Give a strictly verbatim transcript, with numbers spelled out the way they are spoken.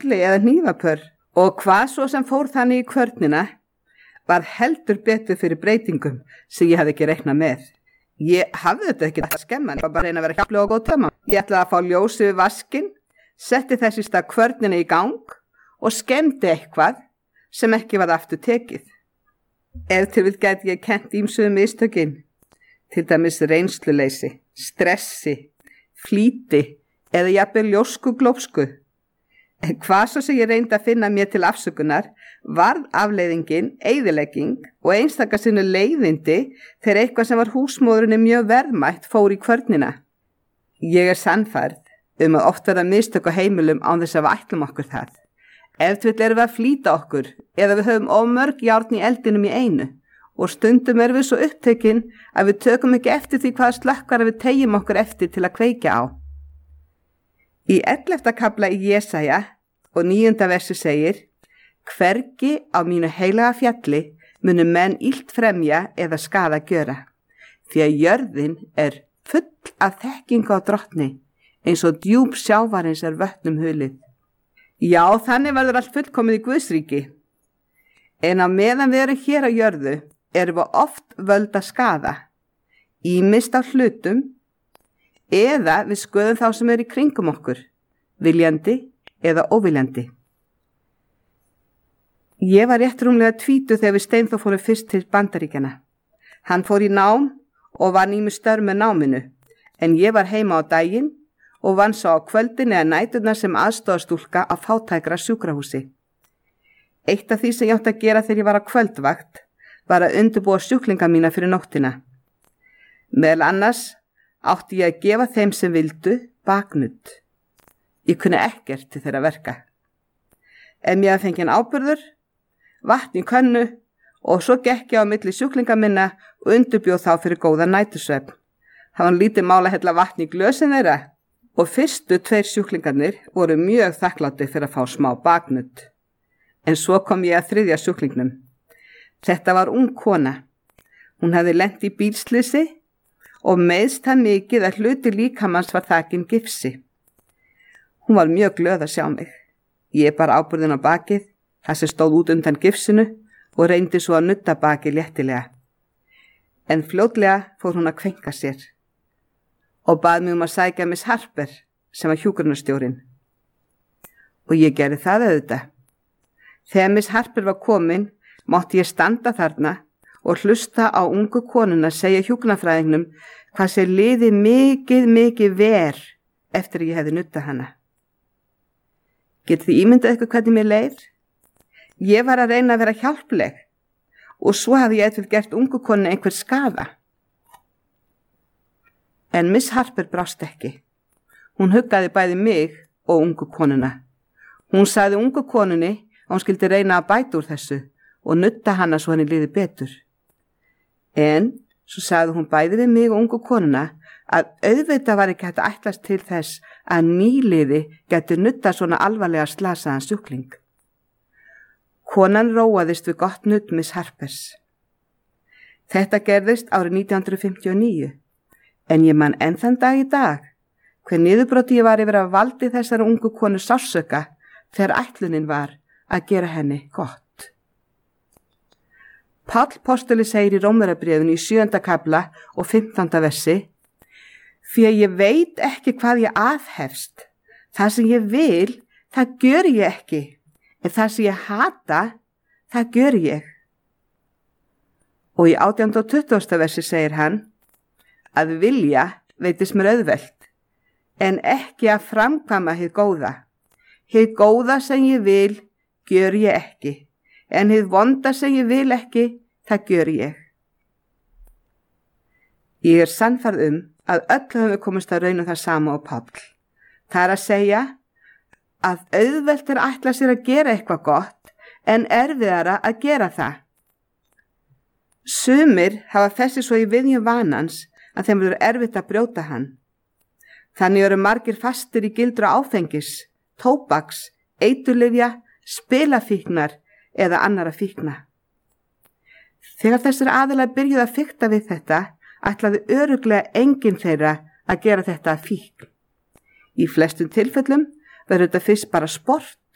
riffli eða hnífapör og hvað svo sem fór þannig í kvörnina var heldur betur fyrir breytingum sem ég hafði ekki reiknað með. Ég hafði þetta ekki að skemma, ég var bara að reyna að vera hjálpleg og góð tömma. Ég ætlaði að fá ljósi við vaskinn, setti þess í stað kvörnina í gang og skemmdi eitthvað sem ekki var aftur tekið. Ef til vill gæti ég kennt ýmsum mistökin, til dæmis reynsluleysi, stressi, flýti eða jafnvel ljósku glópsku. En hvað svo sem ég reyndi að finna mér til afsökunar varð afleiðingin eyðilegging og einstaka sinni leiðindi þegar eitthvað sem var húsmóðurinni mjög verðmætt fór í kvörnina. Ég er sannfærð um að oft verða mistök á heimilum án þess að við ætlum okkur það. Ef til vill erum við að flýta okkur eða við höfum of mörg járn í eldinum í einu og stundum erum við svo upptekin að við tökum ekki eftir því hvaða slökkvara við teygjum okkur eftir til að kveikja á. Í ellefta kafla í Jesaja og níunda versi segir: Hvergi á mínu heilaga fjalli munu menn illt fremja eða skaða gjöra, því að jörðin er full af þekkingu á drottni, eins og djúp sjávarins er vötnum hulið. Já, þannig verður allt fullkomið í Guðsríki. En á meðan við erum hér á jörðu, erum við oft völd að skaða, ýmist á hlutum, eða við sköðum þá sem er í kringum okkur, viljandi eða óviljandi. Ég var rétt rúmlega tvítug þegar við Steinþór fórum fyrst til Bandaríkjanna. Hann fór í nám og var nými störf með náminu, en ég var heima á daginn og vann svo á kvöldin eða næturnar sem aðstoðarstúlka á fátækra sjúkrahúsi. Eitt af því sem ég átti að gera þegar ég var á kvöldvakt var að undirbúa sjúklinga mína fyrir nóttina. Meðal annars átti ég að gefa þeim sem vildu baknudd. Ég kunni ekkert til þeirra verka. Ef ég að fengið áburður, vatn í könnu og svo gekk ég á milli sjúklinga minna og undirbjóð þá fyrir góða nætursvefn. Það var lítið mál að hella vatn í glösin þeirra og fyrstu tveir sjúklingarnir voru mjög þakklátir fyrir að fá smá baknudd. En svo kom ég að þriðja sjúklingnum. Þetta var ung kona. Hún hafði lent í bílslisi og meiðst það mikið að hluti líkamans var þakinn gifsi. Hún var mjög glöð að sjá mig. Ég bar áburðin á bakið, það sem stóð út undan gifsinu og reyndi svo að nudda bakið léttilega. En fljótlega fór hún að kvenka sér og bað mig um að sækja Miss Harper sem var hjúkrunarstjórinn. Og ég gerði það auðvitað. Þegar Miss Harper var komin, mátti ég standa þarna og hlusta á ungu konuna segja hjúkrunarfræðingnum hvað sér liði mikið, mikið ver eftir að ég hefði nuddað hana. Getið þið ímyndað eitthvað hvernig mér leið? Ég var að reyna að vera hjálpleg og svo hafði ég eitthvað gert ungu konuna einhver skaða. En Miss Harper brást ekki. Hún huggaði bæði mig og ungu konuna. Hún sagði ungu konunni að hún skildi reyna að bæta úr þessu og nudda hana svo henni liði betur. En svo sagði hún bæði við mig og ungu konuna að auðvitað var ekki hægt að ætlast til þess að nýliði gæti nudda svona alvarlega slasaðan sjúkling. Konan róaðist við gott nudd Miss Harpers. Þetta gerðist árið nítján hundruð fimmtíu og níu, en ég man enn þann dag í dag hver niðurbroti ég var yfir að valdi þessari ungu konu sársauka þegar ætlunin var að gera henni gott. Páll postuli segir í Rómverjabréfinu í sjöunda kafla og fimmtánda versi: Því að ég veit ekki hvað ég aðhefst, það sem ég vil, það gör ég ekki, en það sem ég hata, það gör ég. Og í átjánda og tuttugasta versi segir hann: Að vilja veitist mér auðvelt, en ekki að framkvæma hið góða. Hið góða sem ég vil, gör ég ekki, en hið vonda sem ég vil ekki, það gör ég. Ég er sannfærð um að öll höfum við komist að rauna það sama og Páll. Það er að segja að auðvelt er að ætla sér að gera eitthvað gott en erfiðara að gera það. Sumir hafa fessi svo í viðjum vanans að þeim verður erfitt að brjóta hann. Þannig eru margir fastir í gildru áfengis, tóbaks, eiturlyfja, spilafíknar eða annara fíkna. Þegar þessir aðilar byrjuðu að fikta við þetta, ætlaði örugglega enginn þeirra að gera þetta að fíkn. Í flestum tilfellum verður þetta fyrst bara sport